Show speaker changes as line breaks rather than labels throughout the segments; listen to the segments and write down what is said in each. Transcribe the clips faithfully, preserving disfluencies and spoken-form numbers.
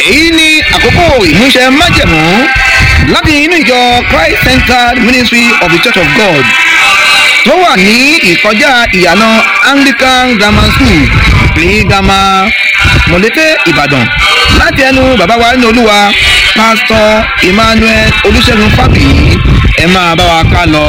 èyí ni àkókò ìmúṣẹ májẹ̀mú láti inú ìjọ Christ Centered Ministry of the Church of God tó wà ní ìkọjá ìyànà Anglican Grammar School ní Gama Mọ̀lété Ìbàdàn láti ẹnu bàbá wa nínú Olúwa Pastor Emmanuel Olúṣẹ́gun Fábíyì. Ẹ máa bá wa ká lọ.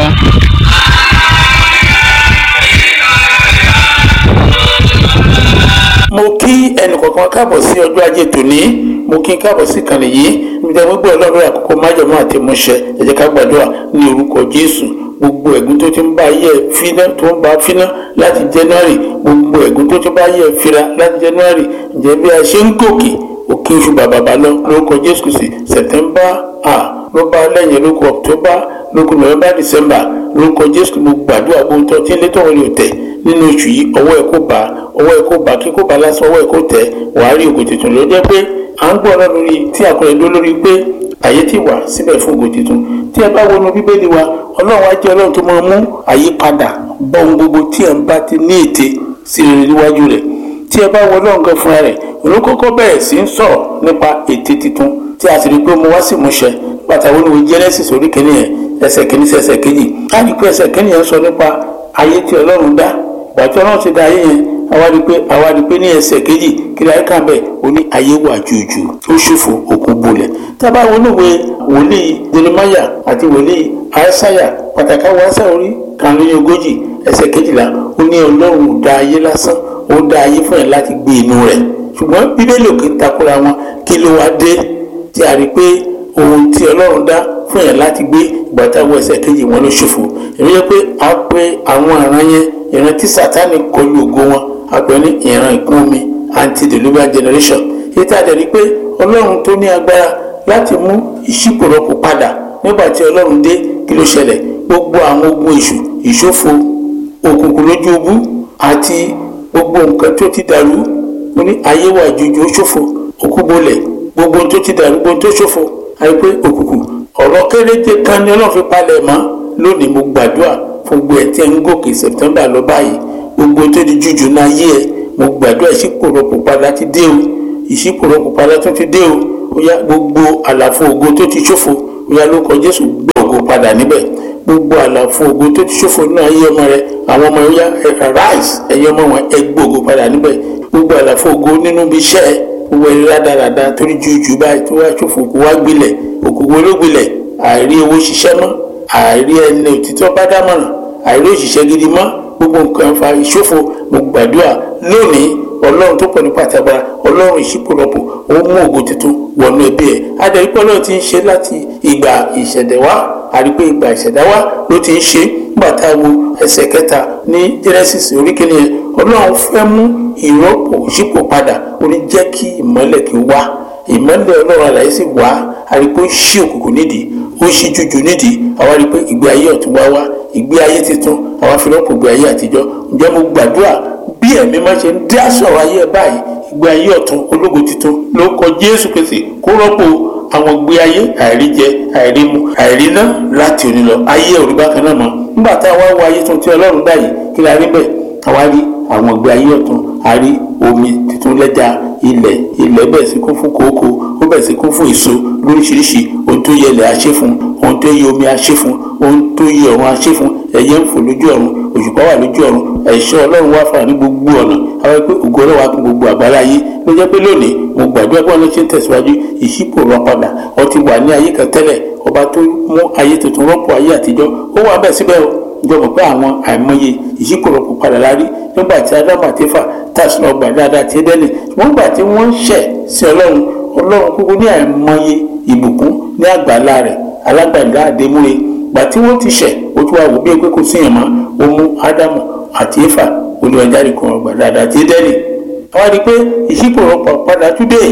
Mo kí ẹnìkọ̀ọ̀kan káàbọ̀ sí ọjọ́ ajé tòní, mo kí n káàbọ̀ sí ìkànnì yìí níbi gbogbo ọlọ́run àkókò májẹ̀mú àti ìmúṣẹ. Ẹ jẹ́ ká gbàdúrà ní orúkọ Jésù. Gbogbo ẹ̀gún tó ti ń bá ayé ẹ̀ fínà tó ń bá fínà láti January, gbogbo ẹ̀gún tó ti bá ayé ẹ̀ fira láti January, ǹjẹ́ bí a ṣe ń gòkè òkè oṣù bàbàbà lọ lórúkọ Jésù Kristi, September a ló bá lẹ́yìn lórúkọ October lórúkọ November December lórúkọ Jésù. Mo gbàdúrà gbogbo tó ti ń lé tọ̀wọ́ ní òtẹ̀ nínú oṣù yìí, ọwọ́ ẹ̀ kó bá ọwọ́ ẹ̀ kó bá kí kó bá lásán, ọwọ́ ẹ̀ kó tẹ̀ wàá rí ògo tuntun. Ló jẹ́ pé à ń gbọ́ ọ̀rọ̀ lórí tí àkọlẹ̀ dó lórí pé àyè ti wà síbẹ̀ fún ògo tuntun. Tí ẹ bá wọnú Bíbélì wa, Ọlọ́run á jẹ́ Ọlọ́run tó máa mú àyípadà bọ́ ohun gbogbo tí ẹ̀ ń bá ti ní ète sí rere níwájú rẹ̀. Tí ẹ bá wọ Ọlọ́run gan fúnra rẹ̀, òun kọ́kọ́ bẹ̀rẹ̀ sí ń sọ̀rọ̀ nípa ète tuntun tí a sì rí pé mo wá sí ìmúṣẹ pàtàkì olùwé Genesis orí kìíní yẹn ẹsẹ̀ kìíní sí ẹsẹ̀ kejì. Á rí pé ẹsẹ̀ kìíní yẹn sọ nípa ayé tí Ọlọ́run dá. Ìgbà tí Ọlọ́run ti dá ayé yẹn, àwa rí pé àwa rí pé ní ẹsẹ̀ kejì kí láyé kàn bẹ́ẹ̀ ó ní ayé wà jùjù, ó ṣòfò, òkun bolẹ̀. Tá a bá wọnú ìwé wòlíì Jeremáyà àti wòlíì Àìsáyà pàtàkì àwọn àṣà orí karùnlélógójì ẹsẹ̀ kejìlá, ó ní Ọlọ́run dá ayé lásán, ó dá ayé fún ẹ̀ láti gbé inú rẹ̀. Ṣùgbọ́n Bíbélì òkè takora wọn, kí ló wá dé tí a rí pé ohun tí Ọlọ́run dá fún ẹ̀ láti gbé ìgbà táwọn ẹsẹ̀ kejì wọn ló ṣòfò. Èmi yẹ pé a pé àwọn ìran yẹn ìran tí Sátánì kọlu ògo wọn, a pè ní ìran ìkún omi, antediluvian generation. Èyí tá a dẹ̀ rí pé Ọlọ́run tó ní agbára láti mú ìṣípòrọ̀pò padà nígbà tí Ọlọ́run dé, kí ló ṣẹlẹ̀? Gbogbo àwọn ogun èṣù, ìṣòfò, òkùnkùn lójú ogbú àti gbogbo nǹkan tó ti dàrú, ó ní ayé wà jùjù, ó ṣòfò, òkú bolẹ̀, gbogbo tó ti dàrú, gbogbo tó ṣòfò, àyè pé òkùnkùn. Ọ̀rọ̀ kéréje kan ni Ọlọ́run fi palẹ̀ mọ́. Lónìí mo gbàdúrà fún gbogbo ẹ̀ tí ẹ̀ ń gòkè September lọ báyìí, gbogbo tó di jújù náà yé ẹ, mo gbàdúrà ìṣípòrọ̀pò padà ti dé o, ìṣípòrọ̀pò padà tó ti dé o. Ó yá gbogbo àlàfo ògo tó ti ṣòfò, ó yá lórúkọ Jésù gbé ògo padà níbẹ̀. Gbogbo àlàfo ògo tó ti ṣòfò náà yé ọmọ rẹ, àwọn ọmọ yóò yá rise, ẹ̀yin ọmọ wọn ẹ gbé ògo padà níbẹ̀. Gbogbo àlàfo ògo nínú ibi iṣẹ́ ẹ, gbogbo ẹ̀rí rádaràda torí jújù báyìí tó wá ṣòfò kó wá gbilẹ̀, òkùnkùn ológbilẹ̀, àìrí owó ṣiṣẹ́ mọ́, àìrí ẹni òtítọ́ bá dámọ̀ràn, àìrí òṣìṣẹ́ gidi mọ́, gbogbo nǹkan fa ìṣòfò. Mo gbàdúrà lónìí Ọlọ́run tó pọ̀ ní pàtàkì, Ọlọ́run ìṣípòrọ̀pò, ó mú ògo tuntun wọnú ẹbí ẹ̀. Adẹ̀rí pé Ọlọ́run ti ń ṣe láti ìgbà ìṣẹ̀dẹ̀ wá, àrí pé ìgbà ìṣẹ̀dá wá ló ti ń ṣe. Nígbà tá a wo ẹsẹ̀ kẹta ní Genesis orí kìíní yẹn, Ọlọ́run fẹ́ mú ìrọ́pò ìṣípò padà, ó ní jẹ́ kí ìmọ́lẹ̀ kí wá. Ìmọ́lẹ̀ Ọlọ́run àlàyé sì wá, àrí pé ó ṣí òkùnkùn nídìí, ó ṣí jújù nídìí. Àwa rí pé ìgbé ayé ọ̀tun wá wá, ìgbé ayé tuntun, àwa fi rọ́pò ìgbé ayé àtijọ́. Ǹjẹ́ mo gbàdúrà bí ẹ̀mí máa ṣe ń dá sọ̀rọ̀ ayé báyìí, ìgbé ayé ọ̀tun ológo tuntun ló kọ Jésù Kristi kó rọ́pò àwọn ìgbé ayé àìríjẹ, àìrímu, àìríná láti òní lọ. Ayé òrí bákan náà mọ́. Nígbà tá a wá wo ayé tuntun Ọlọ́run báyìí, kí la rí bẹ́ẹ̀? Àwa rí àwọn ìgbé ayé ọ̀tun, a rí omi tuntun lẹ́jà, ilẹ̀ ilẹ̀ bẹ̀rẹ̀ sí kún fún kòókò, ó bẹ̀rẹ̀ sí kún fún èso lóríṣiríṣi. Ohun tó yẹ ilẹ̀ a ṣe fún, ohun tó yẹ omi a ṣe fún, ohun tó yẹ ọ̀run a ṣe fún. Ẹyẹ ń fò lójú ọ̀run, òṣùpá wà lójú ọ̀run, ẹ̀ṣọ́ Ọlọ́run wá fà ní gbogbo ọ̀nà. Àwọn pé ògo Ọlọ́run wá kún gbogbo àgbáyé ayé. Ló jẹ́ pé lónìí mo gbàdúrà pé Ọlọ́run ṣe ń tẹ̀síwájú ìṣípò rọ padà. Ó ti wà ní ayé kan tẹ́lẹ̀, ọba tó mú ayé tuntun rọ́pò ayé àtijọ́, ó wà bẹ́ẹ̀ síbẹ̀ o. Ìjọba pé àwọn àìmọye ìṣípò rọ́pò padà lárí nígbà tí Ádámù àti Éfà tàṣí lọ gbà dáadáa tí Édẹ́nì. Wọ́n gbà tí wọ́n ṣẹ̀ sí Ọlọ́run, Ọlọ́run kúkú ní àìmọye ìbùkún ní àgbàlá rẹ̀, alágbàlá àdémúre. Gbà tí wọ́n ti ṣẹ̀, ó tún wà wò bí pé kò síyàn mọ́, ó mú Ádámù àti Éfà olùwàjáde kan ọgbà dáadáa tí Édẹ́nì. Àwa rí pé ìṣípò rọ́pò padà tún dé.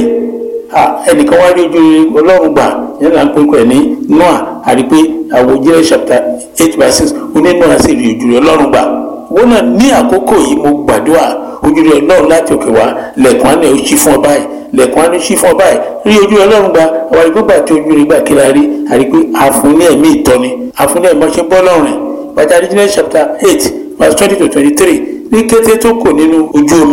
Ẹnìkan wá rí ojú Ọlọ́run gbà, yẹn là ń pè pẹ̀ ní Noah. A rí pé àwọn Genesis chapter eight by six, ó ní Noah sì rí ojú Ọlọ́run gbà. Wọ́n náà ní àkókò yìí mo gbàdúrà ojú Ọlọ́run láti òkè wá, lẹ̀kùn àná ó ṣí fún ọ báyìí, lẹ̀kùn àná ó ṣí fún ọ báyìí, rí ojú Ọlọ́run gbà. Àwa rí pé gbà tí ojú rẹ̀ gbà kí la rí, a rí pé àfún ní ẹ̀mí ìtọ́ni, àfún ní ẹ̀mí ọṣẹ́ bọ́ lọ́rùn rẹ̀. Bàtà Genesis chapter eight verse twenty to twenty-three, ní kété tó kò nínú ojú omi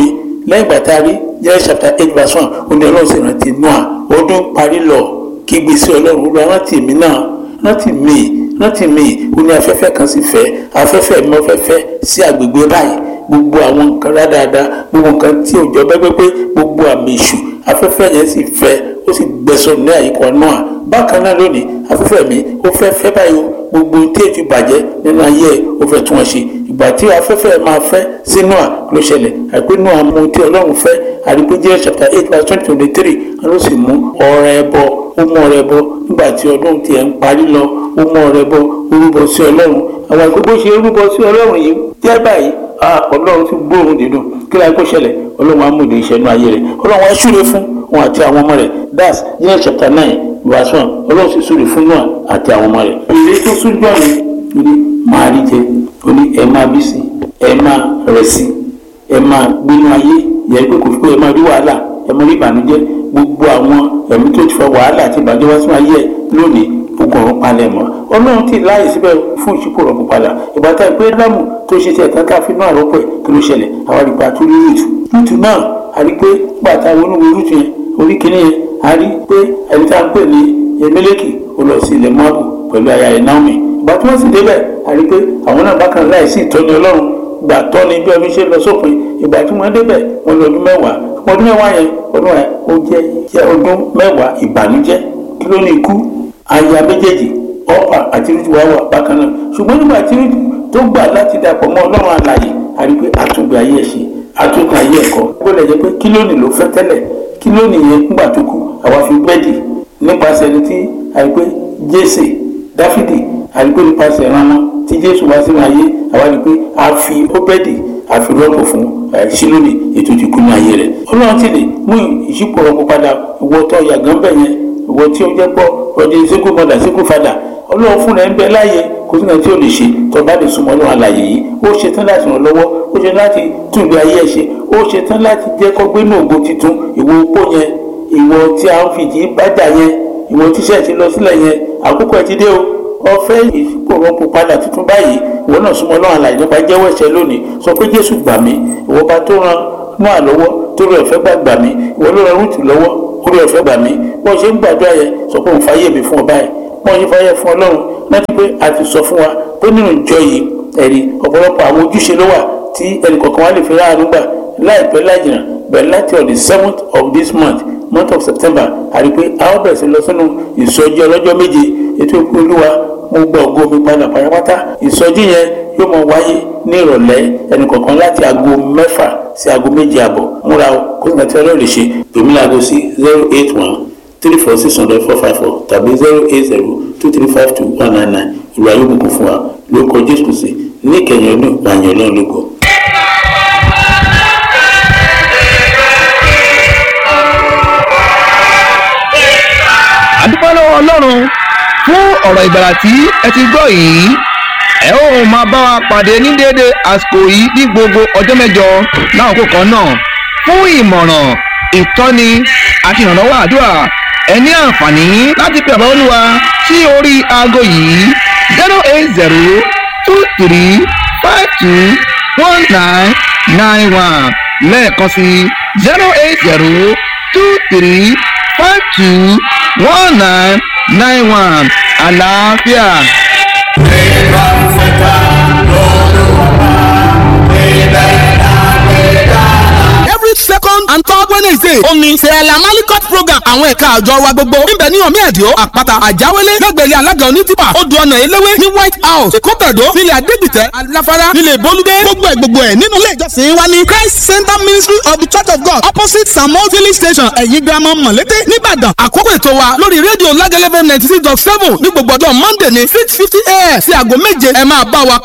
lẹ́yìn ìgbà tá a rí Genesis chapter eight verse one ó ní ọlọ́run sì rántí Noah ọdún parí lọ kí gbèsè ọlọ́run olúwa rántí mi náà rántí mi rántí mi ó ní afẹ́fẹ́ kan sì fẹ́ afẹ́fẹ́ mọ́ fẹ́fẹ́ sí agbègbè báyìí gbogbo àwọn nǹkan rádáadáa gbogbo nǹkan tí ò jọ pẹ́pẹ́pẹ́ gbogbo àmì èṣù afẹ́fẹ́ yẹn sì fẹ́ ó sì gbẹ̀sọ̀ ní àyíká Noah bákan náà lónìí afẹ́fẹ́ mi ó fẹ́ fẹ́ báyìí gbogbo tí ètò ìbàjẹ́ nínú ayé ẹ̀ ó fẹ́ tún wọn ṣe ìgbà tí afẹ́fẹ́ máa fẹ́ sí Noah ló ṣẹlẹ̀ àìpé Noah mú tí ọlọ́run fẹ́ àdìpé Genesis chapter eight verse twenty twenty three ló sì mú ọrẹ ẹbọ ó mú ọrẹ ẹbọ nígbà tí ọdún tiẹ̀ ń parí lọ ó mú ọrẹ ẹbọ ó rúbọ sí ọlọ́run àwọn ìgbógbó ṣe rúbọ sí ọlọ́run yìí jẹ́ báyìí ọlọ́run ti gbóòórùn dídùn kí láì kó ṣẹlẹ̀ ọlọ́run á mú ìdè ìṣẹ́nu ayé rẹ̀ ọlọ́run á súre fún wọn àti àwọn ọmọ rẹ̀ that's Genesis chapter nine verse one ọlọ́run sì súre fún Noah àti àwọn ọmọ rẹ̀ ìdè tó súnjọ́ ni ní máa rí jẹ ó ní ẹ máa bí sí ẹ máa rẹ̀ sí ẹ máa gbénu ayé yẹ pé kò fi pé ẹ máa rí wàhálà ẹ máa rí ìbànújẹ́ gbogbo àwọn ẹ̀mí tó ti fa wàhálà àti ìbànújẹ́ wá sínú ayé ẹ lónìí gbogbo ọ̀run palẹ̀ mọ́ ọlọ́run ti láàyè síbẹ̀ fún ìṣípò rọ̀pò padà ìbátan ìpé dámù tó ṣe ti ẹ̀ka káfí náà rọ́pò ẹ̀ kí ló ṣẹlẹ̀ àwọn àrígbà tó rí rúùtù rúùtù náà a rí pé gbàtà onúwo rúùtù yẹn orí kìíní yẹn a rí pé ẹni tá à ń pè ní Emélékì ó lọ sí ilẹ̀ Móábù pẹ̀lú aya rẹ̀ Náómì ìgbà tí wọ́n sì débẹ̀ a rí pé àwọn náà bákan láì sí ìtọ́ni ọlọ́run gbà tọ́ni bí ọdún ṣe lọ sópin ìgbà tí wọ́n débẹ̀ wọ́n lọ ọdún mẹ́wàá ọdún mẹ́wàá yẹn ọdún yẹn ó jẹ́ ọdún mẹ́wàá ìbànújẹ́ kí ló ní ikú aya méjèèjì ọ̀pá àti rúdù wá wà bákan náà ṣùgbọ́n nígbà tí rúdù tó gbà láti dàpọ̀ mọ́ ọlọ́run alààyè a rí pé àtúgbò ayé ẹ̀ ṣe àtúgbò ayé ẹ̀kọ́ gbọ́dọ̀ jẹ́ pé kí lónìí ló fẹ́ tẹ́lẹ̀ kí lónìí yẹn nígbà tó kú àwa fi bẹ́ẹ̀dì nípasẹ̀ ẹni tí a rí pé Jésè Dáfídì a rí pé nípasẹ̀ ìrànwọ́ tí Jésù wá sínú ayé àwa rí pé a fi ó bẹ́ẹ̀dì a fi rọ́pò fún sí lónìí ètò ìdìkú ní ayé rẹ̀ ọlọ́run ti lè mú ìṣípò rọ́pò padà ìwọ́tọ̀ yàgàn bẹ̀ yẹn ìwọ tí ó jẹ́ pọ̀ ọdún single mother single father ọlọ́run fún rẹ̀ ń bẹ láàyè kò sí náà tí ò lè ṣe tó bá lè súnmọ́ ọlọ́run àlàyé yìí ó ṣe tán láti ràn lọ́wọ́ ó ṣe láti tún ìgbé ayé ẹ̀ ṣe ó ṣe tán láti jẹ́ kó gbé ní ògo titun ìwọ opó yẹn ìwọ tí a ń fìdí bájà yẹn ìwọ tíṣẹ́ ti lọ sílẹ̀ yẹn àkókò ẹ̀ ti dé o ọ̀fẹ́ ìfipòrọ́pò padà tuntun báyìí ìwọ náà súnmọ́ ọlọ́run àlàyé nípa jẹ́wọ́ ẹ̀ṣẹ̀ lónìí sọ pé Jésù gbà mí ìwọ bá tó ran Nóà lọ́wọ́ tó rẹ̀ fẹ́ gbà gbà mí ìwọ ló ran Rúùtù lọ́wọ́ orí ọ̀fẹ́ gbà mí bọ́n ṣe ń gbàdúrà yẹn sọ pé òun fàyè mi fún ọ báyìí wọ́n yí fàyè fún ọlọ́run láti pé a ti sọ fún wa pé nínú ìjọ yìí ẹ̀rí ọ̀pọ̀lọpọ̀ àwọn ojúṣe ló wà tí ẹnì kọ̀ọ̀kan wá lè fi ráàánú gbà láìpẹ́ láìjìnà bẹ̀rẹ̀ láti on the seventh of this month month of September àrí pé a ó bẹ̀rẹ̀ sí lọ sínú ìsọjí ọlọ́jọ́ méje ètò ìpín olúwa mo gbọ́ ògo mi padà pátápátá ìsọjí yẹn yóò mọ wáyé ní ìrọ̀lẹ́ ẹnì kọ̀ọ̀kan láti aago mẹ́fà sí aago méje àbọ̀ múra o kó sì náà tí ọlọ́run lè ṣe pèmí láago sí zero eight one three four six hundred four five four tàbí zero eight zero two three five two one nine nine ìlú ayélujára fún wa lórúkọ Jésù sí ní ìkẹyìn ọdún ìgbàyàn ọlọ́run lógo.
àdúpẹ́ lọ́wọ́ ọlọ́run fún ọ̀rọ̀ ìgbàlà tí ẹ ti gbọ́ yìí ẹ ó máa bá wa pàdé ní déédéé àsìkò yìí ní gbogbo ọjọ́ mẹ́jọ láwọn kan náà fún ìmọ̀ràn ìtọ́ni àti ìrànlọ́wọ́ àdúrà ẹ ní àǹfààní láti pe bàbá olúwa sí orí aago yìí zero eight zero two three five two one nine nine one lẹ́ẹ̀kan sí zero eight zero two three five two one nine nine one àlàáfíà.
Every second and third Wednesday omi sẹ́ẹ̀lá malikot program àwọn ẹ̀ka àjọ wa gbogbo níbẹ̀ ní omi ẹ̀díọ́ àpáta àjáwélé lẹ́gbẹ̀rẹ́ alága onítìpà odò ọ̀nà eléwé ní White House èkótàdó nílẹ̀ adégbìtẹ́ aláfárá nílẹ̀ ìbólúdé gbogbo ẹ̀ gbogbo ẹ̀ nínú ilé ìjọsìn wa ní Christ Center Ministry of the Church of God opposite Samuel filling station ẹ̀yìn girama mọ̀lété nìbàdàn àkókò ètò wa lórí rédíò lágẹ̀lẹ́fẹ̀ ninety six dot seven ní gbogbo ọjọ́ Monday ní six fifty a m sí aago méje ẹ máa bá wa